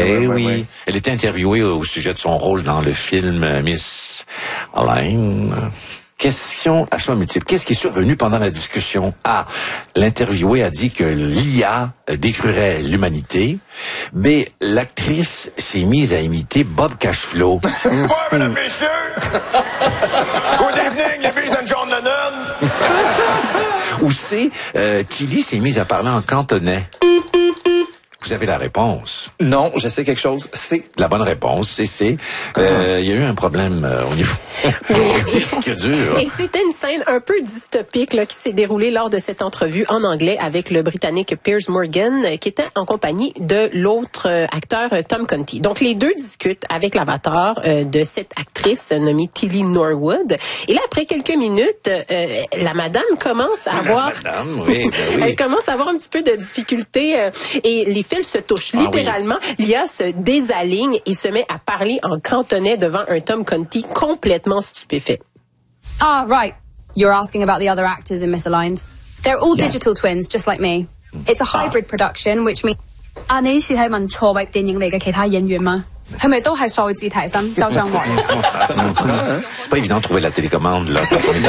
oui. Elle était interviewée au sujet de son rôle dans le film Miss Elaine. Question à choix multiple. Qu'est-ce qui est survenu pendant la discussion? A. L'interviewé a dit que l'IA détruirait l'humanité. B. L'actrice s'est mise à imiter Bob Cashflow. Bonjour, mesdames, messieurs! Good evening, ladies and John Lennon! Ou C. Tilly s'est mise à parler en cantonais. Vous avez la réponse. Non, je sais quelque chose. C'est la bonne réponse. C'est. Il y a eu un problème au niveau du disque dur. Et c'était une scène un peu dystopique là, qui s'est déroulée lors de cette entrevue en anglais avec le Britannique Piers Morgan, qui était en compagnie de l'autre acteur Tom Conti. Donc les deux discutent avec l'avatar de cette actrice nommée Tilly Norwood. Et là, après quelques minutes, la madame commence à avoir, elle commence à avoir un petit peu de difficulté et les fils se touchent littéralement. L'IA se désaligne et se met à parler en cantonais devant un Tom Conti complètement stupéfait. Ah, right. You're asking about the other actors in Misaligned. They're all digital twins, just like me. It's a hybrid production, which means... 你是睇問錯位電影嚟嘅其他演員嗎？係咪都係數字提升？周章華。 C'est pas évident de trouver la télécommande, là.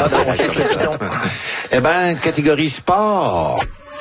Eh ben, catégorie sport.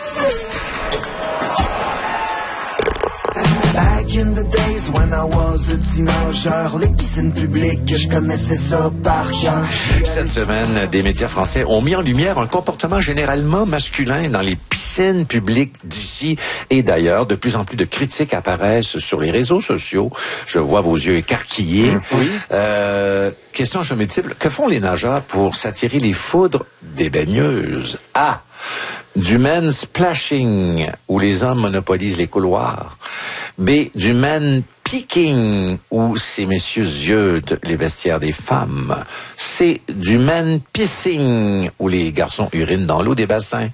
Back in the days when I was a teenager, les piscines publiques, je connaissais ça par cœur. Cette semaine, des médias français ont mis en lumière un comportement généralement masculin dans les piscines publiques d'ici et d'ailleurs. De plus en plus de critiques apparaissent sur les réseaux sociaux. Je vois vos yeux écarquillés. Oui. Question à choix multiple. Que font les nageurs pour s'attirer les foudres des baigneuses? A. Du men's splashing, où les hommes monopolisent les couloirs. B. Du men peeking, où ces messieurs ziotent les vestiaires des femmes. C. Du men pissing, où les garçons urinent dans l'eau des bassins.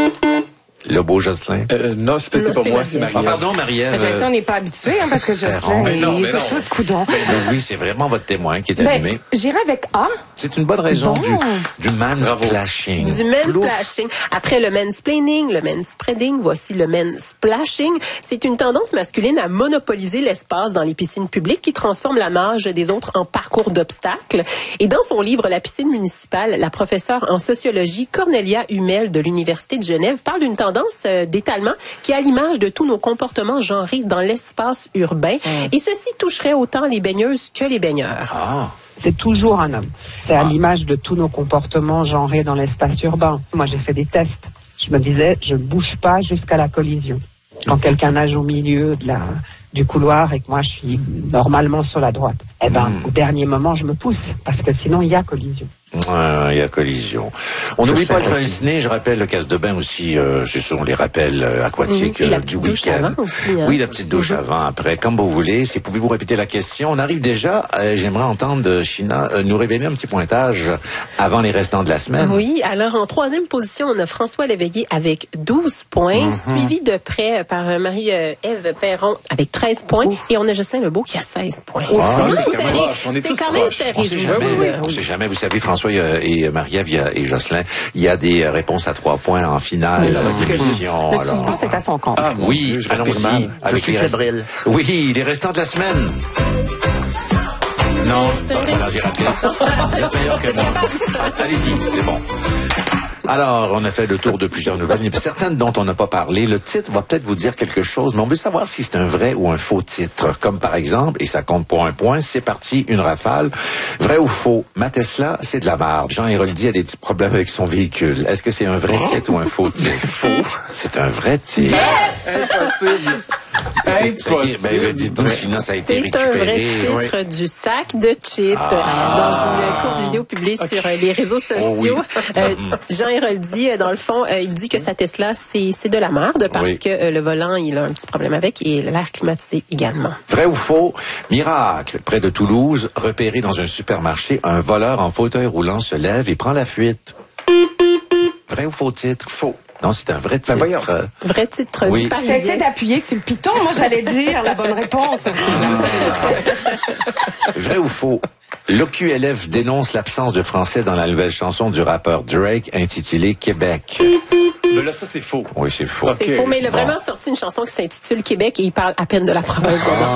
Le beau Jocelyn. Non, c'est pas moi, c'est Marie-Ève. Ah, pardon, Marie-Ève. Jocelyn, on n'est pas habitué, parce que Jocelyn, il est sur tout de coudon. Oui, c'est vraiment votre témoin qui est animé. J'irai avec A. C'est une bonne raison du mansplashing. Du mansplashing. Après le mansplaining, le manspreading, voici le mansplashing. C'est une tendance masculine à monopoliser l'espace dans les piscines publiques qui transforme la nage des autres en parcours d'obstacles. Et dans son livre La piscine municipale, la professeure en sociologie Cornelia Hummel de l'Université de Genève parle d'une tendance d'étalement qui est à l'image de tous nos comportements genrés dans l'espace urbain. Et ceci toucherait autant les baigneuses que les baigneurs. Ah. C'est toujours un homme. C'est à l'image de tous nos comportements genrés dans l'espace urbain. Moi, j'ai fait des tests. Je me disais, je ne bouge pas jusqu'à la collision. Quand quelqu'un nage au milieu du couloir et que moi, je suis normalement sur la droite, eh ben, au dernier moment, je me pousse parce que sinon, il y a collision. Il y a collision. On n'oublie pas le pince-nez, je rappelle le casse de bain aussi, ce sont les rappels aquatiques du week-end. Oui, la petite douche avant, après, comme vous voulez. Pouvez-vous répéter la question? On arrive déjà, j'aimerais entendre China nous révéler un petit pointage avant les restants de la semaine. Oui, alors en troisième position, on a François Léveillé avec 12 points, suivi de près par Marie-Ève Perron avec 13 points, et on a Jocelyn Lebeau qui a 16 points. C'est quand même serré. On sait jamais, vous savez, François et Marie-Ève et Jocelyn, il y a des réponses à 3 points en finale dans votre émission. Le suspense est à son compte. Ah, oui, allons-y. Je suis fébrile. Oui, les restants de la semaine. Non, j'ai raté. Il y a meilleur que moi. Allez-y, c'est bon. Alors, on a fait le tour de plusieurs nouvelles. Il y a certaines dont on n'a pas parlé. Le titre va peut-être vous dire quelque chose, mais on veut savoir si c'est un vrai ou un faux titre. Comme par exemple, et ça compte pour un point, c'est parti, une rafale. Vrai ou faux? Ma Tesla, c'est de la merde. Jean Héroldi a des petits problèmes avec son véhicule. Est-ce que c'est un vrai titre ou un faux titre? Faux. C'est un vrai titre. Yes! Impossible. Ben, dites-donc, China, ça a été récupéré. C'est un vrai titre du sac de chips dans une courte vidéo publiée sur les réseaux sociaux. Jean Héroldi, dans le fond, il dit que sa Tesla, c'est de la merde parce que le volant, il a un petit problème avec et l'air climatisé également. Vrai ou faux? Miracle, près de Toulouse, repéré dans un supermarché, un voleur en fauteuil roulant se lève et prend la fuite. Vrai ou faux titre? Faux. Non, c'est un vrai titre. Vrai titre du Parisien. Essaie d'appuyer sur le piton. Moi, j'allais dire la bonne réponse. Vrai ou faux? L'OQLF dénonce l'absence de français dans la nouvelle chanson du rappeur Drake intitulée Québec. Mais là, ça, c'est faux. Oui, c'est faux. C'est faux, mais il a vraiment sorti une chanson qui s'intitule Québec et il parle à peine de la province de